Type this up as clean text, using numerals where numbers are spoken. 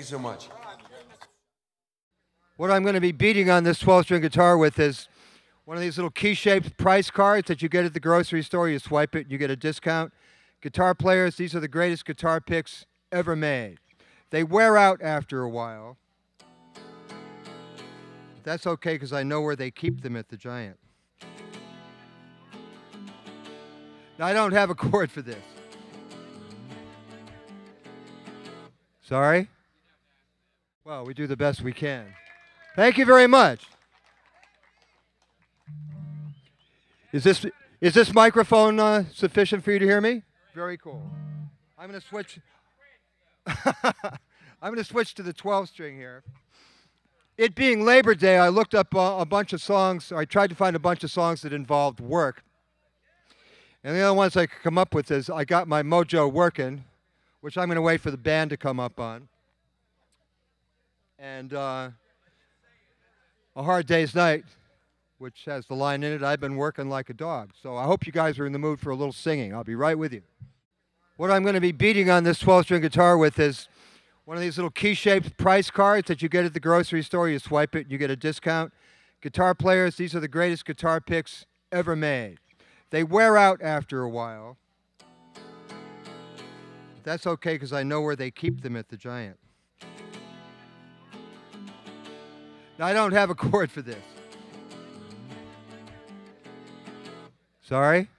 you so much. What I'm going to be beating on this 12-string guitar with is one of these little key-shaped price cards that you get at the grocery store. You swipe it, you get a discount. Guitar players, these are the greatest guitar picks ever made. They wear out after a while. That's okay because I know where they keep them at the Giant. Now, I don't have a chord for this. Sorry? Well, we do the best we can. Thank you very much. Is this microphone sufficient for you to hear me? Very cool. I'm going to switch. I'm going to switch to the 12-string here. It being Labor Day, I looked up a bunch of songs. I tried to find a bunch of songs that involved work. And the only ones I could come up with is I Got My Mojo Workin', which I'm going to wait for the band to come up on. And A Hard Day's Night, which has the line in it, I've been working like a dog. So I hope you guys are in the mood for a little singing. I'll be right with you. What I'm going to be beating on this 12-string guitar with is one of these little key-shaped price cards that you get at the grocery store. You swipe it, you get a discount. Guitar players, these are the greatest guitar picks ever made. They wear out after a while. That's okay because I know where they keep them at the Giant. Now, I don't have a chord for this. Sorry?